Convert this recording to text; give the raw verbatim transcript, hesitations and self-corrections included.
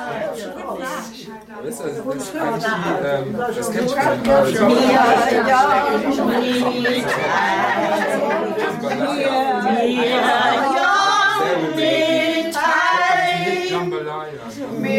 Das, das, das, kann ich, ähm, das kennt schon. Ja, ja, ja.